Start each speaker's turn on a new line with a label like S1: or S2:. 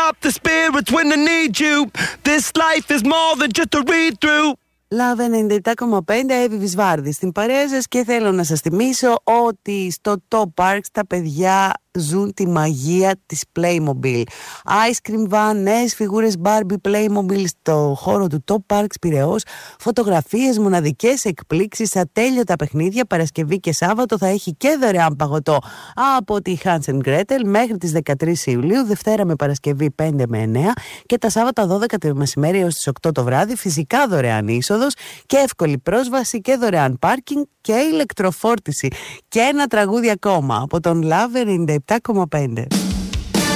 S1: stop the spirits when they need you. This life is more than just a read-through.
S2: Love 97,5 Εύη Βυσβάρδη στην παρέα σας και θέλω να σας θυμίσω ότι στο Top Parks τα παιδιά ζουν τη μαγεία της Playmobil. Ice Cream Van, νέες φιγούρες Barbie Playmobil στο χώρο του Top Parks Πειραιώς, φωτογραφίες, μοναδικές εκπλήξεις, ατέλειωτα παιχνίδια. Παρασκευή και Σάββατο θα έχει και δωρεάν παγωτό από τη Hans & Gretel μέχρι τις 13 Ιουλίου, Δευτέρα με Παρασκευή 5 με 9 και τα Σάββατα 12 το μεσημέρι έως τις 8 το βράδυ. Φυσικά δωρεάν είσοδος και εύκολη πρόσβαση και δωρεάν πάρκινγκ και ηλεκτροφόρτιση. Και ένα τραγούδι ακόμα από τον Love 97,5.